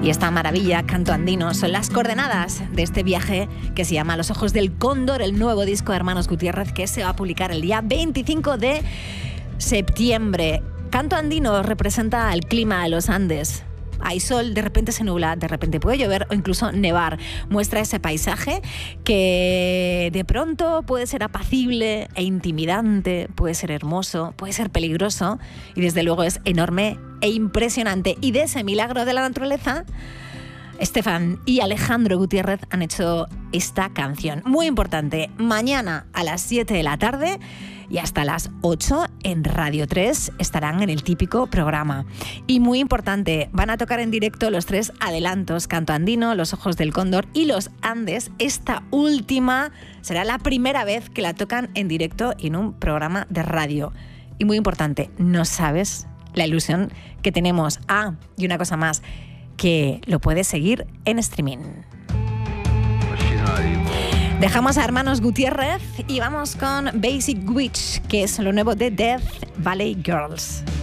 Y esta maravilla, Canto Andino, son las coordenadas de este viaje que se llama Los Ojos del Cóndor, el nuevo disco de Hermanos Gutiérrez que se va a publicar el día 25 de septiembre. Canto Andino representa el clima de los Andes. Hay sol, de repente se nubla, de repente puede llover o incluso nevar. Muestra ese paisaje que de pronto puede ser apacible e intimidante, puede ser hermoso, puede ser peligroso y desde luego es enorme e impresionante. Y de ese milagro de la naturaleza, Estefan y Alejandro Gutiérrez han hecho esta canción. Muy importante, mañana a las 7 de la tarde y hasta las 8 en Radio 3 estarán en el típico programa. Y muy importante, van a tocar en directo los 3 adelantos, Canto Andino, Los Ojos del Cóndor y Los Andes. Esta última será la primera vez que la tocan en directo en un programa de radio. Y muy importante, no sabes la ilusión que tenemos. Y una cosa más, que lo puedes seguir en streaming. Dejamos a Hermanos Gutiérrez y vamos con Basic Witch, que es lo nuevo de Death Valley Girls.